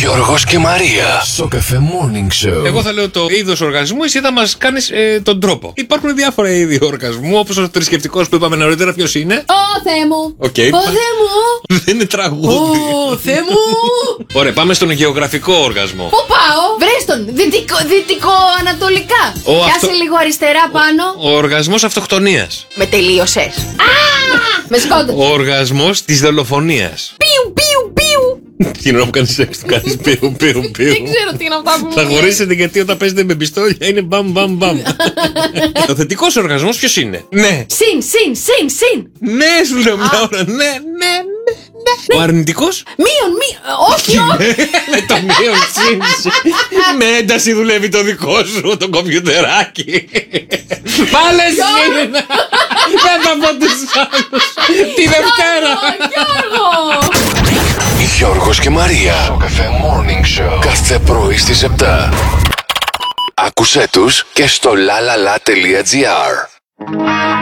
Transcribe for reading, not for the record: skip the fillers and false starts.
Γιώργος και Μαρία. Σοκαφέ Morning Show. Εγώ θα λέω το είδος οργασμού, εσύ θα μας κάνεις τον τρόπο. Υπάρχουν διάφορα είδη οργασμού, όπως ο θρησκευτικός που είπαμε νωρίτερα. Ποιος είναι? Ω Θεέ μου! Okay. Ω Θεέ μου! Δεν είναι τραγούδι. Ω Θεέ μου! Ωραία, πάμε στον γεωγραφικό οργασμό. Πού πάω? Βρες τον! Δυτικό-ανατολικά. Πιάσε λίγο αριστερά πάνω. Ο οργασμός αυτοκτονίας. Με τελείωσες. Με σκόντο. Ο οργασμός της δολοφονίας. Πιου, πιου, πιου. Τι είναι που κάνεις σεξ, του κάνεις πιου, πιου, πιου. Δεν ξέρω τι είναι αυτά που μου Θα λες. χωρίσετε γιατί όταν παίζετε με πιστόλια είναι μπαμ μπαμ μπαμ. Ο θετικός οργασμός ποιος είναι? Ναι. Συν. Ναι, σου λέω μια ώρα. Ναι. Ο αρνητικός? Μείον. Όχι. Με το μείον συν. Με ένταση δουλεύει το δικό σου το κομπιουτεράκι. Πάλε συν. Δεν θα πω τους άλλους. Τη Δευτέρα. Γιώργο. Γιώργος και Μαρία. Σοκαφέ Morning Show. Κάθε πρωί στις 7. Άκουσέ τους και στο lalala.gr.